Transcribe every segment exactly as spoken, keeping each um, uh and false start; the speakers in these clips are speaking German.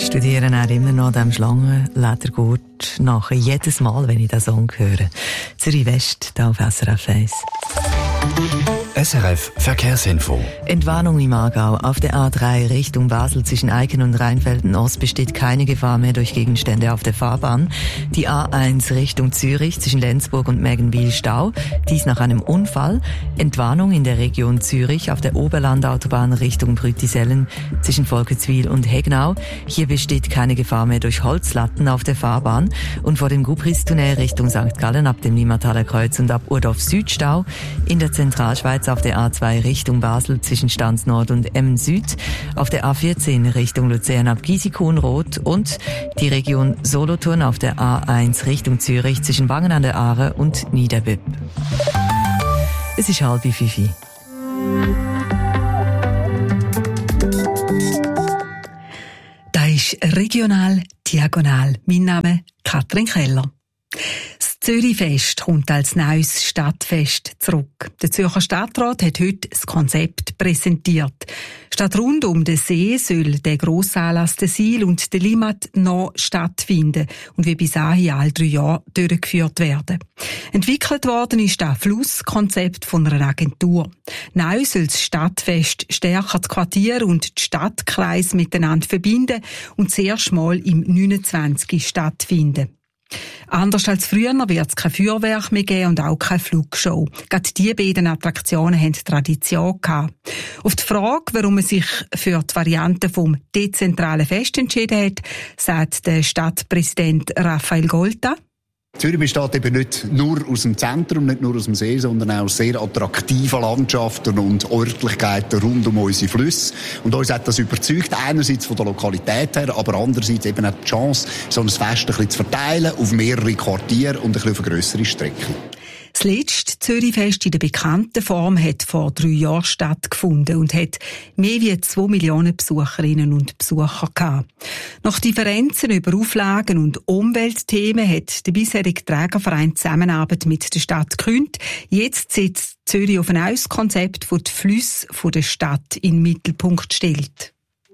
studiere auch immer noch dem Schlangenledergurt nach. Jedes Mal, wenn ich diesen Song höre. Zürich West, hier auf S R F eins. S R F Verkehrsinfo. Entwarnung im Aargau. Auf der A drei Richtung Basel zwischen Eiken und Rheinfelden-Ost besteht keine Gefahr mehr durch Gegenstände auf der Fahrbahn. Die A eins Richtung Zürich zwischen Lenzburg und Mägenwil Stau. Dies nach einem Unfall. Entwarnung in der Region Zürich auf der Oberlandautobahn Richtung Brütisellen zwischen Volketswil und Hegnau. Hier besteht keine Gefahr mehr durch Holzlatten auf der Fahrbahn. Und vor dem Gubristunnel Richtung Sankt Gallen ab dem Limmataler Kreuz und ab Urdorf Süd Stau. In der Zentralschweiz auf der A zwei Richtung Basel zwischen Stanz Nord und Emmen Süd, auf der A vierzehn Richtung Luzern ab Giesikuhnrot und die Region Solothurn auf der A eins Richtung Zürich zwischen Wangen an der Aare und Niederbüpp. Es ist halb fünf. Da ist regional diagonal. Mein Name Katrin Keller. Das Zürichfest kommt als neues Stadtfest zurück. Der Zürcher Stadtrat hat heute das Konzept präsentiert. Statt rund um den See soll der Grossanlass der Sil und der Limmat noch stattfinden und wie bis dahin alle drei Jahre durchgeführt werden. Entwickelt worden ist das Flusskonzept von einer Agentur. Neu soll das Stadtfest stärker die Quartiere und die Stadtkreise miteinander verbinden und zuerst mal im neunundzwanzig stattfinden. Anders als früher wird es kein Feuerwerk mehr geben und auch keine Flugshow. Gerade diese beiden Attraktionen haben Tradition gehabt. Auf die Frage, warum man sich für die Variante vom dezentralen Fest entschieden hat, sagt der Stadtpräsident Raphael Golta. Zürich besteht eben nicht nur aus dem Zentrum, nicht nur aus dem See, sondern auch aus sehr attraktiven Landschaften und Örtlichkeiten rund um unsere Flüsse. Und uns hat das überzeugt, einerseits von der Lokalität her, aber andererseits eben auch die Chance, so ein Fest ein bisschen zu verteilen auf mehrere Quartiere und ein bisschen auf eine grössere Strecke. Das letzte Zürichfest in der bekannten Form hat vor drei Jahren stattgefunden und hat mehr als zwei Millionen Besucherinnen und Besucher gehabt. Nach Differenzen über Auflagen und Umweltthemen hat der bisherige Trägerverein Zusammenarbeit mit der Stadt gekündigt. Jetzt setzt Zürich auf ein neues Konzept, das die Flüsse der Stadt in den Mittelpunkt stellt.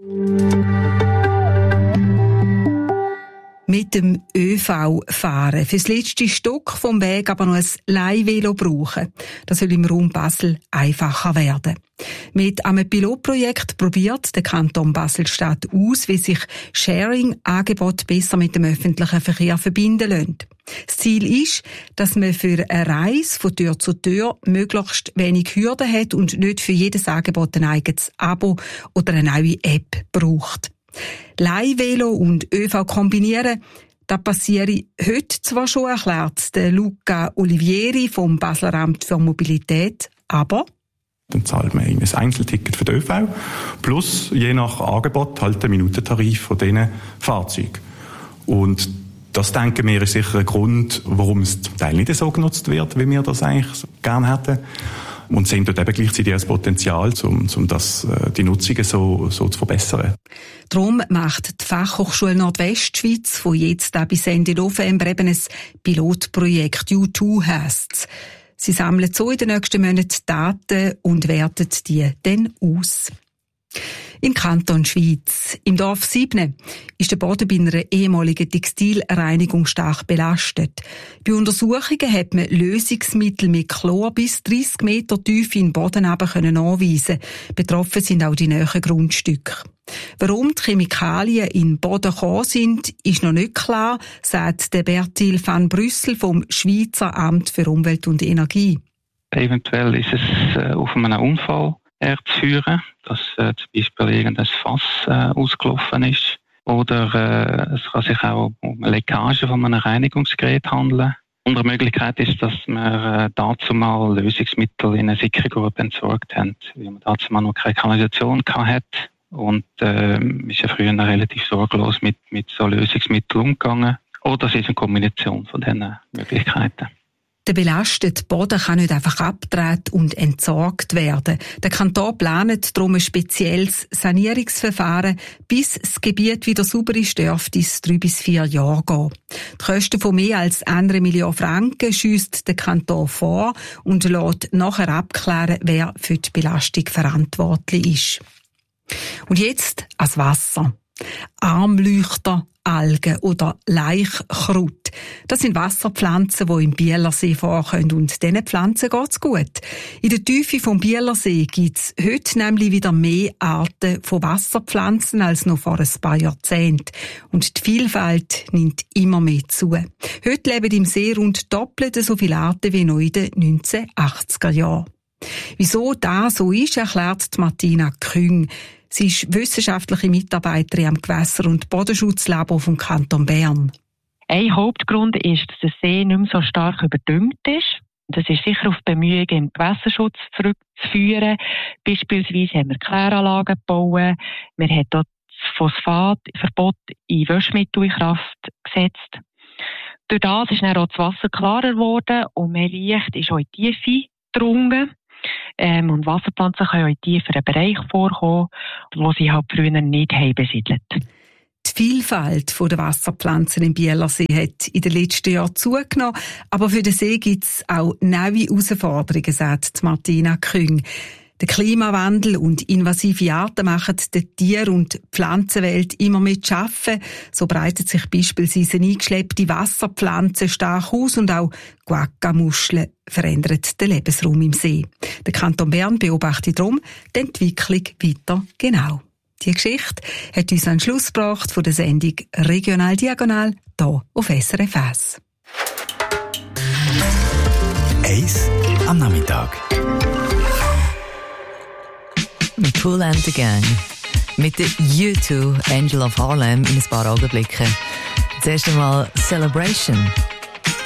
Mit dem ÖV fahren. Fürs letzte Stück vom Weg aber noch ein Leihvelo brauchen. Das soll im Raum Basel einfacher werden. Mit einem Pilotprojekt probiert der Kanton Basel-Stadt aus, wie sich Sharing-Angebote besser mit dem öffentlichen Verkehr verbinden lassen. Das Ziel ist, dass man für eine Reise von Tür zu Tür möglichst wenig Hürden hat und nicht für jedes Angebot ein eigenes Abo oder eine neue App braucht. Leihvelo und ÖV kombinieren, das passiere heute zwar schon, erklärt der Luca Olivieri vom Basler Amt für Mobilität, aber dann zahlt man ein Einzelticket für den ÖV plus je nach Angebot halt den Minutentarif von diesen Fahrzeugen. Und das, denken wir, ist sicher ein Grund, warum es zum Teil nicht so genutzt wird, wie wir das eigentlich gerne hätten. Und sehen dort eben gleichzeitig das Potenzial, um, um das, die Nutzungen so, so zu verbessern. Darum macht die Fachhochschule Nordwestschweiz von jetzt an bis Ende November eben ein Pilotprojekt U zwei heisst. Sie sammeln so in den nächsten Monaten Daten und werten die dann aus. Im Kanton Schwyz, im Dorf Siebne, ist der Boden bei einer ehemaligen Textilreinigung stark belastet. Bei Untersuchungen hat man Lösungsmittel mit Chlor bis dreißig Meter tief in den Boden anweisen. Betroffen sind auch die näheren Grundstücke. Warum die Chemikalien in den Boden gekommen sind, ist noch nicht klar, sagt der Bertil van Brüssel vom Schweizer Amt für Umwelt und Energie. Eventuell ist es äh, auf einem Unfall zu führen, dass äh, zum Beispiel irgendein Fass äh, ausgelaufen ist. Oder äh, es kann sich auch um eine Leckage von einem Reinigungsgerät handeln. Andere Möglichkeit ist, dass wir äh, dazu mal Lösungsmittel in eine Sichergrube entsorgt haben, weil man dazu mal noch keine Kanalisation hat. Und äh, ist ja früher relativ sorglos mit, mit so Lösungsmitteln umgegangen. Oder das ist eine Kombination von diesen Möglichkeiten. Der belastete Boden kann nicht einfach abgedreht und entsorgt werden. Der Kanton plant darum ein spezielles Sanierungsverfahren. Bis das Gebiet wieder sauber ist, dürfte es drei bis vier Jahre gehen. Die Kosten von mehr als einer Million Franken schiesst der Kanton vor und lässt nachher abklären, wer für die Belastung verantwortlich ist. Und jetzt ans Wasser. Armleuchter, Algen oder Laichkraut. Das sind Wasserpflanzen, die im Bielersee vorkommen, und diesen Pflanzen geht's gut. In der Tiefe vom Bielersee gibt's heute nämlich wieder mehr Arten von Wasserpflanzen als noch vor ein paar Jahrzehnten. Und die Vielfalt nimmt immer mehr zu. Heute leben im See rund doppelt so viele Arten wie noch in den neunzehnhundertachtziger Jahren. Wieso das so ist, erklärt Martina Küng. Sie ist wissenschaftliche Mitarbeiterin am Gewässer- und Bodenschutzlabor vom Kanton Bern. Ein Hauptgrund ist, dass der See nicht mehr so stark überdüngt ist. Das ist sicher auf Bemühungen im Gewässerschutz zurückzuführen. Beispielsweise haben wir Kläranlagen gebaut. Wir haben dort das Phosphatverbot in Waschmittel in Kraft gesetzt. Durch das ist dann auch das Wasser klarer geworden und mehr Licht ist auch in die Tiefe gedrungen. Ähm, und Wasserpflanzen können auch in tieferen Bereichen vorkommen, wo sie halt früher nicht haben besiedelt. Die Vielfalt der Wasserpflanzen im Bielersee hat in den letzten Jahren zugenommen, aber für den See gibt es auch neue Herausforderungen, sagt Martina Küng. Der Klimawandel und invasive Arten machen der Tier- und Pflanzenwelt immer mehr zu schaffen. So breitet sich beispielsweise eine eingeschleppte Wasserpflanze stark aus und auch Guacca-Muscheln verändern den Lebensraum im See. Der Kanton Bern beobachtet darum die Entwicklung weiter genau. Die Geschichte hat uns an den Schluss gebracht von der Sendung Regional Diagonal hier auf S R F eins. Eis am Nachmittag. Cool and the Gang. Mit der U zwei Angel of Harlem in ein paar Augenblicken. Zuerst einmal Celebration.